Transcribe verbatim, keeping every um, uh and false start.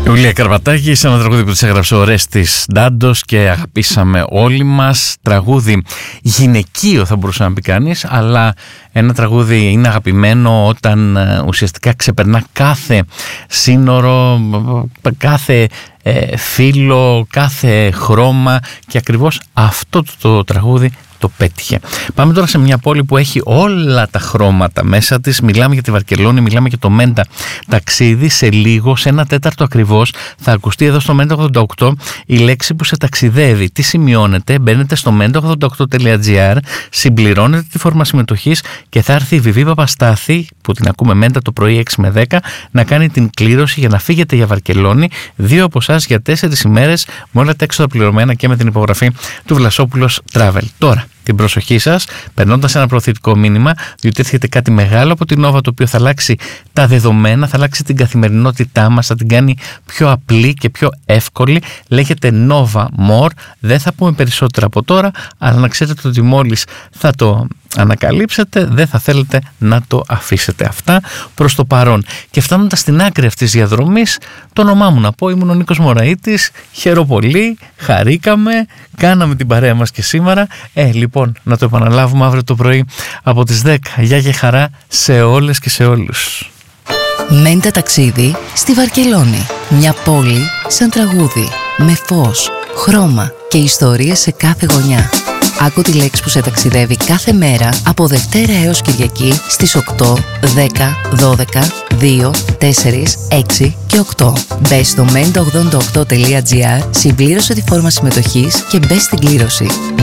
Ιουλία Καρπατάκη, σε ένα τραγούδι που της έγραψε ο Ρέστης Ντάντος και αγαπήσαμε όλοι μας. Τραγούδι γυναικείο θα μπορούσε να πει κανείς, αλλά ένα τραγούδι είναι αγαπημένο όταν ουσιαστικά ξεπερνά κάθε σύνορο, κάθε ε, φύλλο, κάθε χρώμα, και ακριβώς αυτό το, το τραγούδι το πέτυχε. Πάμε τώρα σε μια πόλη που έχει όλα τα χρώματα μέσα της. Μιλάμε για τη Βαρκελόνη, μιλάμε για το Μέντα ταξίδι. Σε λίγο, σε ένα τέταρτο ακριβώς, θα ακουστεί εδώ στο Μέντα ογδόντα οκτώ η λέξη που σε ταξιδεύει. Τι σημειώνετε? Μπαίνετε στο μέντα ογδόντα οκτώ τελεία τζι άρ, συμπληρώνετε τη φόρμα συμμετοχής και θα έρθει η Βιβί Παπαστάθη, που την ακούμε Μέντα το πρωί έξι με δέκα, να κάνει την κλήρωση για να φύγετε για Βαρκελόνη. Δύο από εσάς για τέσσερις ημέρες, με όλα τα έξοδα πληρωμένα και με την υπογραφή του Βλασόπουλος Travel. Τώρα, την προσοχή σας, περνώντας ένα προωθητικό μήνυμα, διότι έρχεται κάτι μεγάλο από την Nova, το οποίο θα αλλάξει τα δεδομένα, θα αλλάξει την καθημερινότητά μας, θα την κάνει πιο απλή και πιο εύκολη. Λέγεται Nova More. Δεν θα πούμε περισσότερα από τώρα, αλλά να ξέρετε ότι μόλις θα το ανακαλύψετε, δεν θα θέλετε να το αφήσετε. Αυτά προς το παρόν. Και φτάνοντας στην άκρη αυτής της διαδρομής, το όνομά μου να πω, ήμουν ο Νίκος Μωραΐτης. Χαίρομαι πολύ, χαρήκαμε, κάναμε την παρέα μας και σήμερα. Ε, λοιπόν, να το επαναλάβουμε αύριο το πρωί από τις δέκα. Γεια και χαρά σε όλες και σε όλους. Μέντα ταξίδι στη Βαρκελόνη. Μια πόλη σαν τραγούδι, με φως, χρώμα και ιστορίες σε κάθε γωνιά. Άκου τη λέξη που σε ταξιδεύει κάθε μέρα από Δευτέρα έως Κυριακή στις οκτώ, δέκα, δώδεκα, δύο, τέσσερα, έξι και οκτώ. Μπες στο μέντα ογδόντα οκτώ τελεία τζι άρ, συμπλήρωσε τη φόρμα συμμετοχής και μπες στην κλήρωση.